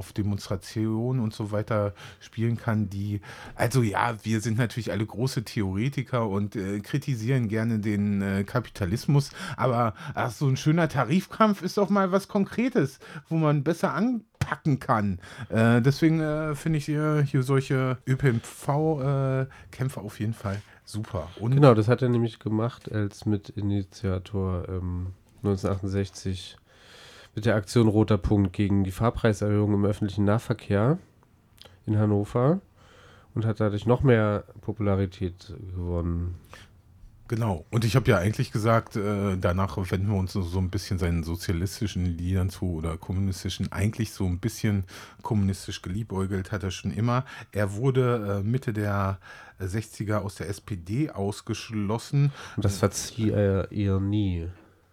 auf Demonstrationen und so weiter spielen kann, also ja, wir sind natürlich alle große Theoretiker und kritisieren gerne den Kapitalismus, aber so ein schöner Tarifkampf ist doch mal was Konkretes, wo man besser anpacken kann. Deswegen finde ich hier solche ÖPNV-Kämpfe auf jeden Fall super. Und Genau, das hat er nämlich gemacht als Mitinitiator 1968 mit der Aktion Roter Punkt gegen die Fahrpreiserhöhung im öffentlichen Nahverkehr in Hannover und hat dadurch noch mehr Popularität gewonnen. Genau. Und ich habe ja eigentlich gesagt, danach wenden wir uns so ein bisschen seinen sozialistischen Liedern zu oder kommunistischen. Eigentlich so ein bisschen kommunistisch geliebäugelt hat er schon immer. Er wurde Mitte der 60er aus der SPD ausgeschlossen. Und das verzieh er ihr nie.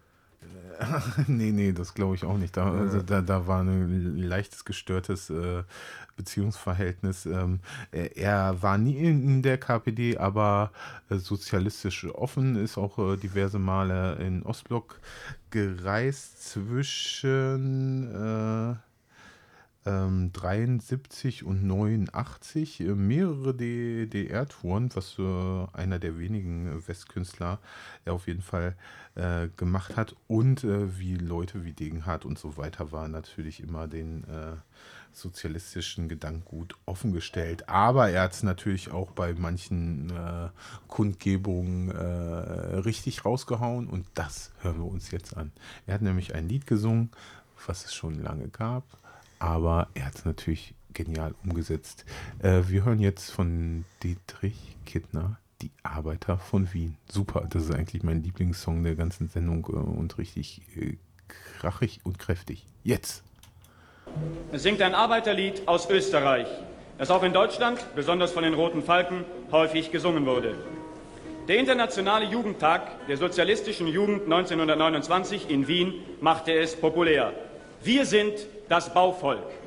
Nee, das glaube ich auch nicht. Da war ein leichtes gestörtes Beziehungsverhältnis. Er war nie in der KPD, aber sozialistisch offen, ist auch diverse Male in Ostblock gereist zwischen 73 und 89 mehrere DDR-Touren, was einer der wenigen Westkünstler er auf jeden Fall gemacht hat. Und wie Leute wie Degenhardt und so weiter war natürlich immer den sozialistischen Gedankengut offengestellt. Aber er hat es natürlich auch bei manchen Kundgebungen richtig rausgehauen und das hören wir uns jetzt an. Er hat nämlich ein Lied gesungen, was es schon lange gab. Aber er hat es natürlich genial umgesetzt. Wir hören jetzt von Dietrich Kittner, Die Arbeiter von Wien. Super, das ist eigentlich mein Lieblingssong der ganzen Sendung und richtig krachig und kräftig. Jetzt! Es singt ein Arbeiterlied aus Österreich, das auch in Deutschland, besonders von den Roten Falken, häufig gesungen wurde. Der Internationale Jugendtag der sozialistischen Jugend 1929 in Wien machte es populär. Wir sind das Bauvolk.